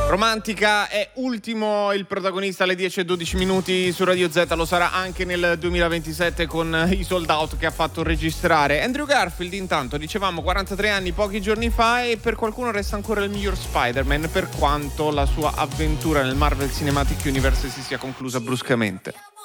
Romantica è ultimo il protagonista alle 10:12 su Radio Z, lo sarà anche nel 2027 con i Sold Out che ha fatto registrare Andrew Garfield. Intanto dicevamo 43 anni pochi giorni fa, e per qualcuno resta ancora il miglior Spider-Man, per quanto la sua avventura nel Marvel Cinematic Universe si sia conclusa bruscamente.